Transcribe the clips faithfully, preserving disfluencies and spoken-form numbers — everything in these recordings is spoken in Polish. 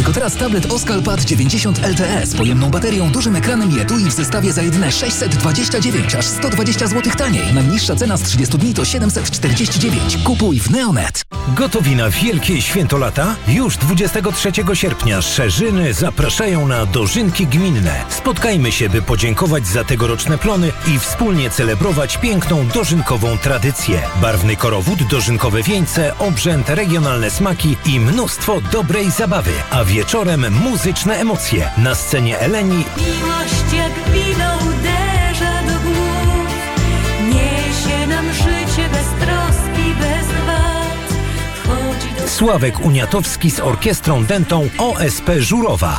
Tylko teraz tablet Oscal-Pad dziewięćdziesiąt L T E z pojemną baterią, dużym ekranem i etui w zestawie za jedyne sześćset dwadzieścia dziewięć, aż sto dwadzieścia złotych taniej. Najniższa cena z trzydziestu dni to siedemset czterdzieści dziewięć. Kupuj w Neonet. Gotowi na wielkie święto lata? Już dwudziestego trzeciego sierpnia Szerzyny zapraszają na dożynki gminne. Spotkajmy się, by podziękować za tegoroczne plony i wspólnie celebrować piękną dożynkową tradycję. Barwny korowód, dożynkowe wieńce, obrzęd, regionalne smaki i mnóstwo dobrej zabawy. A wieczorem muzyczne emocje. Na scenie Eleni miłość jak wino uderza do głów, niesie nam życie bez troski, bez wad. Wchodzi do... Sławek Uniatowski z orkiestrą dętą O S P Żurowa.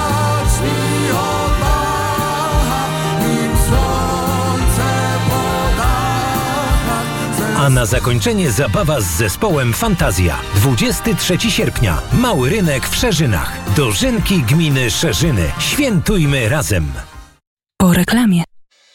A na zakończenie zabawa z zespołem Fantazja. dwudziestego trzeciego sierpnia. Mały rynek w Szerzynach. Dożynki gminy Szerzyny. Świętujmy razem. Po reklamie.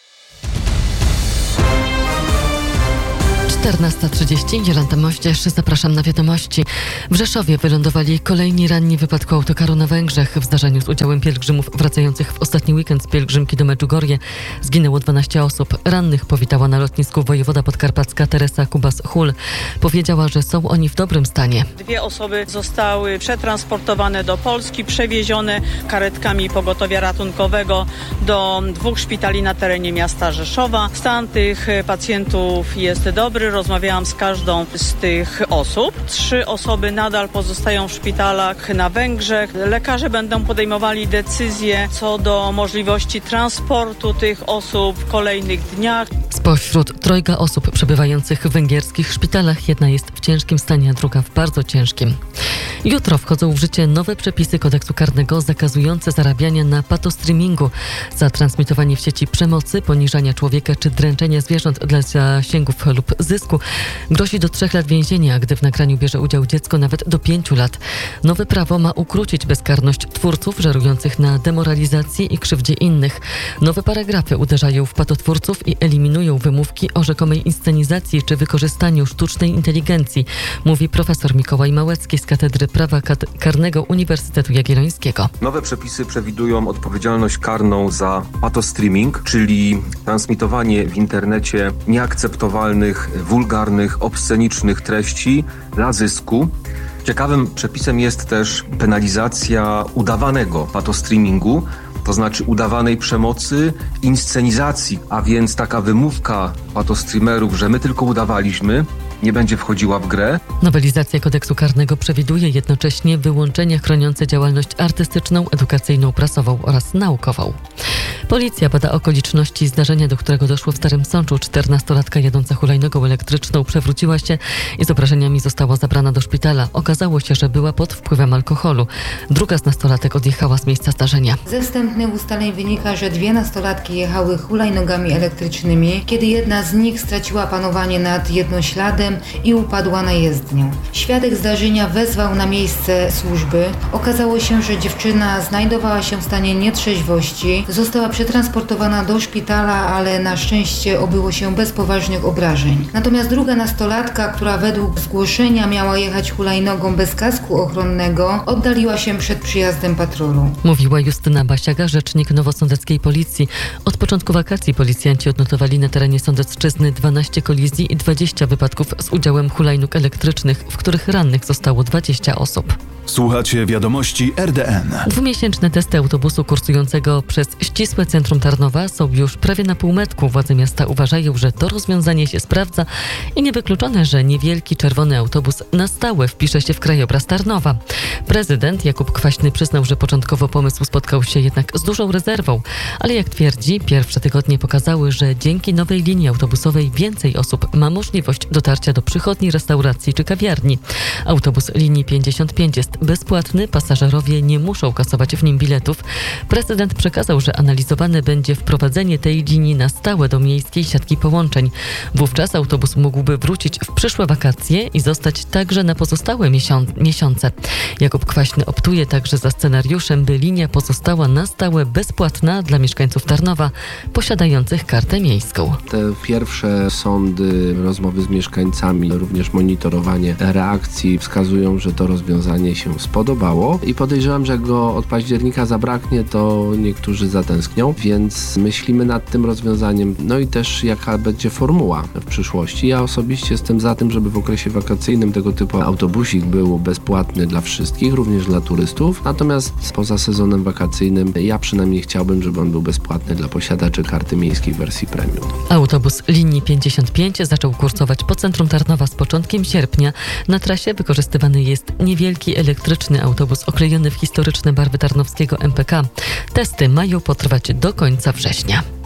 czternasta trzydzieści, Jolanta Moździerz, zapraszam na wiadomości. W Rzeszowie wylądowali kolejni ranni w wypadku autokaru na Węgrzech. W zdarzeniu z udziałem pielgrzymów wracających w ostatni weekend z pielgrzymki do Medjugorje zginęło dwanaście osób. Rannych powitała na lotnisku wojewoda podkarpacka Teresa Kubas-Hul. Powiedziała, że są oni w dobrym stanie. Dwie osoby zostały przetransportowane do Polski, przewiezione karetkami pogotowia ratunkowego do dwóch szpitali na terenie miasta Rzeszowa. Stan tych pacjentów jest dobry. Rozmawiałam z każdą z tych osób. Trzy osoby nadal pozostają w szpitalach na Węgrzech. Lekarze będą podejmowali decyzje co do możliwości transportu tych osób w kolejnych dniach. Spośród trojga osób przebywających w węgierskich szpitalach jedna jest w ciężkim stanie, a druga w bardzo ciężkim. Jutro wchodzą w życie nowe przepisy kodeksu karnego zakazujące zarabiania na patostreamingu. Za transmitowanie w sieci przemocy, poniżania człowieka czy dręczenia zwierząt dla zasięgów lub zysku grozi do trzech lat więzienia, a gdy w nagraniu bierze udział dziecko nawet do pięciu lat. Nowe prawo ma ukrócić bezkarność twórców żerujących na demoralizacji i krzywdzie innych. Nowe paragrafy uderzają w patotwórców i eliminują wymówki o rzekomej inscenizacji czy wykorzystaniu sztucznej inteligencji, mówi profesor Mikołaj Małecki z Katedry Prawa Karnego Uniwersytetu Jagiellońskiego. Nowe przepisy przewidują odpowiedzialność karną za patostreaming, czyli transmitowanie w internecie nieakceptowalnych, wulgarnych, obscenicznych treści dla zysku. Ciekawym przepisem jest też penalizacja udawanego patostreamingu, to znaczy udawanej przemocy, inscenizacji, a więc taka wymówka patostreamerów, że my tylko udawaliśmy, nie będzie wchodziła w grę. Nowelizacja kodeksu karnego przewiduje jednocześnie wyłączenia chroniące działalność artystyczną, edukacyjną, prasową oraz naukową. Policja bada okoliczności zdarzenia, do którego doszło w Starym Sączu. czternastolatka jadąca hulajnogą elektryczną przewróciła się i z obrażeniami została zabrana do szpitala. Okazało się, że była pod wpływem alkoholu. Druga z nastolatek odjechała z miejsca zdarzenia. Ze wstępnych ustaleń wynika, że dwie nastolatki jechały hulajnogami elektrycznymi, kiedy jedna z nich straciła panowanie nad jednośladem i upadła na jezdnię. Świadek zdarzenia wezwał na miejsce służby. Okazało się, że dziewczyna znajdowała się w stanie nietrzeźwości. Została przetransportowana do szpitala, ale na szczęście obyło się bez poważnych obrażeń. Natomiast druga nastolatka, która według zgłoszenia miała jechać hulajnogą bez kasku ochronnego, oddaliła się przed przyjazdem patrolu. Mówiła Justyna Basiaga, rzecznik nowosądeckiej policji. Od początku wakacji policjanci odnotowali na terenie Sądecczyzny dwanaście kolizji i dwadzieścia wypadków z udziałem hulajnóg elektrycznych, w których rannych zostało dwadzieścia osób. Słuchacie wiadomości R D N. Dwumiesięczne testy autobusu kursującego przez ścisłe centrum Tarnowa są już prawie na półmetku. Władze miasta uważają, że to rozwiązanie się sprawdza i niewykluczone, że niewielki czerwony autobus na stałe wpisze się w krajobraz Tarnowa. Prezydent Jakub Kwaśny przyznał, że początkowo pomysł spotkał się jednak z dużą rezerwą, ale jak twierdzi, pierwsze tygodnie pokazały, że dzięki nowej linii autobusowej więcej osób ma możliwość dotarcia do przychodni, restauracji czy kawiarni. Autobus linii pięćdziesiąt pięć jest bezpłatny, pasażerowie nie muszą kasować w nim biletów. Prezydent przekazał, że analizowane będzie wprowadzenie tej linii na stałe do miejskiej siatki połączeń. Wówczas autobus mógłby wrócić w przyszłe wakacje i zostać także na pozostałe miesiące. Jakub Kwaśny optuje także za scenariuszem, by linia pozostała na stałe bezpłatna dla mieszkańców Tarnowa posiadających kartę miejską. Te pierwsze sądy, rozmowy z mieszkańcami mieszkańcami, również monitorowanie reakcji wskazują, że to rozwiązanie się spodobało i podejrzewam, że jak go od października zabraknie, to niektórzy zatęsknią, więc myślimy nad tym rozwiązaniem, no i też jaka będzie formuła w przyszłości. Ja osobiście jestem za tym, żeby w okresie wakacyjnym tego typu autobusik był bezpłatny dla wszystkich, również dla turystów, natomiast poza sezonem wakacyjnym ja przynajmniej chciałbym, żeby on był bezpłatny dla posiadaczy karty miejskiej w wersji premium. Autobus linii pięćdziesiąt pięć zaczął kursować po centrum Tarnowa z początkiem sierpnia. Na trasie wykorzystywany jest niewielki elektryczny autobus oklejony w historyczne barwy tarnowskiego M P K. Testy mają potrwać do końca września.